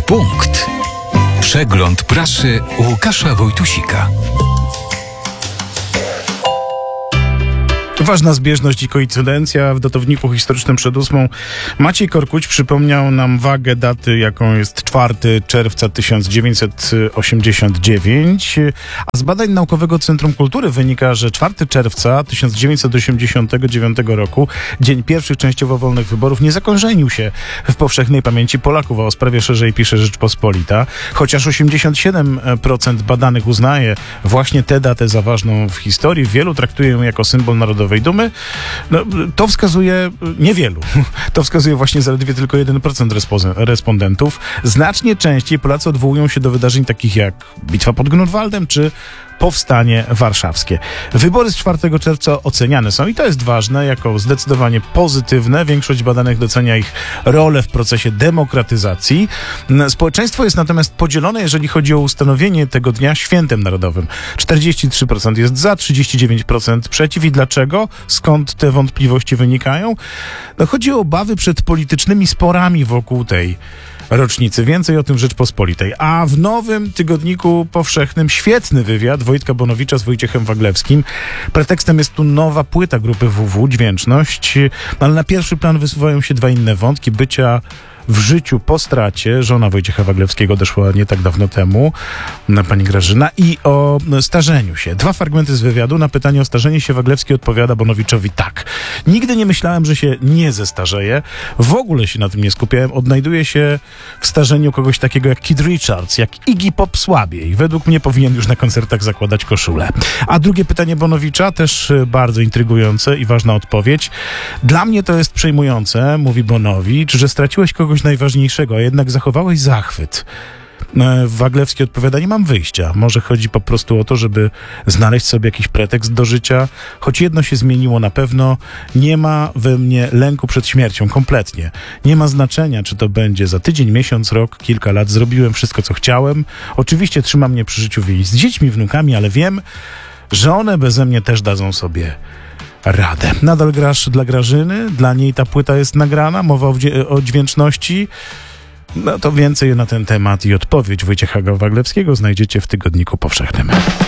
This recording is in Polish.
Punkt. Przegląd prasy Łukasza Wojtusika. Ważna zbieżność i koincydencja. W datowniku historycznym przed 8 Maciej Korkuć przypomniał nam wagę daty, jaką jest 4 czerwca 1989. A z badań Naukowego Centrum Kultury wynika, że 4 czerwca 1989 roku, dzień pierwszych częściowo wolnych wyborów, nie zakorzenił się w powszechnej pamięci Polaków, a o sprawie szerzej pisze Rzeczpospolita. Chociaż 87% badanych uznaje właśnie tę datę za ważną w historii, wielu traktuje ją jako symbol narodowej dumy, to wskazuje niewielu. To wskazuje właśnie zaledwie tylko 1% respondentów. Znacznie częściej Polacy odwołują się do wydarzeń takich jak Bitwa pod Grunwaldem czy Powstanie Warszawskie. Wybory z 4 czerwca oceniane są, i to jest ważne, jako zdecydowanie pozytywne. Większość badanych docenia ich rolę w procesie demokratyzacji. Społeczeństwo jest natomiast podzielone, jeżeli chodzi o ustanowienie tego dnia świętem narodowym. 43% jest za, 39% przeciw. I dlaczego? Skąd te wątpliwości wynikają? Chodzi o obawy przed politycznymi sporami wokół tej rocznicy. Więcej o tym w Rzeczpospolitej. A w nowym tygodniku powszechnym świetny wywiad Wojtka Bonowicza z Wojciechem Waglewskim. Pretekstem jest tu nowa płyta grupy WW, Dźwięczność, ale na pierwszy plan wysuwają się dwa inne wątki: bycia w życiu po stracie. Żona Wojciecha Waglewskiego odeszła nie tak dawno temu, pani Grażyna, i o starzeniu się. Dwa fragmenty z wywiadu. Na pytanie o starzenie się Waglewski odpowiada Bonowiczowi tak: nigdy nie myślałem, że się nie zestarzeję. W ogóle się na tym nie skupiałem. Odnajduję się w starzeniu kogoś takiego jak Keith Richards, jak Iggy Pop słabiej. Według mnie powinien już na koncertach zakładać koszulę. A drugie pytanie Bonowicza, też bardzo intrygujące i ważna odpowiedź. Dla mnie to jest przejmujące, mówi Bonowicz, że straciłeś kogoś najważniejszego, a jednak zachowałeś zachwyt. Waglewski odpowiada: nie mam wyjścia. Może chodzi po prostu o to, żeby znaleźć sobie jakiś pretekst do życia. Choć jedno się zmieniło na pewno: nie ma we mnie lęku przed śmiercią. Kompletnie. Nie ma znaczenia, czy to będzie za tydzień, miesiąc, rok, kilka lat. Zrobiłem wszystko, co chciałem. Oczywiście trzyma mnie przy życiu z dziećmi, wnukami, ale wiem, że one beze mnie też dadzą sobie radę. Nadal grasz dla Grażyny, dla niej ta płyta jest nagrana, mowa o dźwięczności. To więcej na ten temat i odpowiedź Wojciecha Waglewskiego znajdziecie w Tygodniku Powszechnym.